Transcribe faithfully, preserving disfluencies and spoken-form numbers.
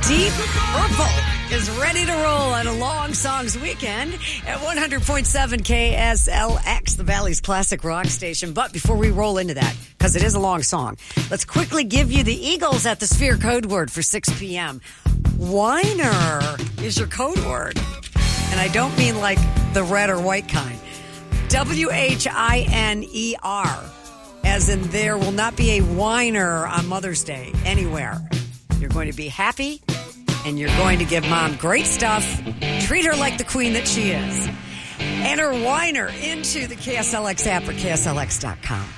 Deep Purple is ready to roll on a Long Songs weekend at one hundred point seven K S L X, the Valley's classic rock station. But before we roll into that, because it is a long song, let's quickly give you the Eagles at the Sphere code word for six p.m. Whiner is your code word. And I don't mean like the red or white kind. W H I N E R, as in there will not be a whiner on Mother's Day anywhere. You're going to be happy, and you're going to give Mom great stuff. Treat her like the queen that she is. Enter whiner into the K S L X app or K S L X dot com.